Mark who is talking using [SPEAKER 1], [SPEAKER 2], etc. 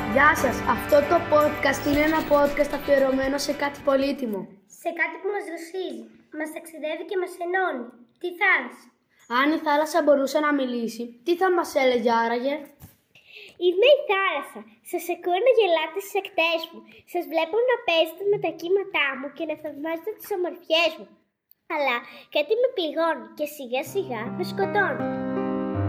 [SPEAKER 1] Γεια σας, αυτό το podcast είναι ένα podcast αφιερωμένο σε κάτι πολύτιμο.
[SPEAKER 2] Σε κάτι που μας δροσίζει, μας ταξιδεύει και μας ενώνει. Τη θάλασσα.
[SPEAKER 1] Αν η θάλασσα μπορούσε να μιλήσει, τι θα μας έλεγε άραγε?
[SPEAKER 2] Είμαι η θάλασσα. Σας ακούω να γελάτε στις ακτές μου. Σας βλέπω να παίζετε με τα κύματά μου και να θαυμάζετε τις ομορφιές μου. Αλλά κάτι με πληγώνει και σιγά σιγά με σκοτώνει.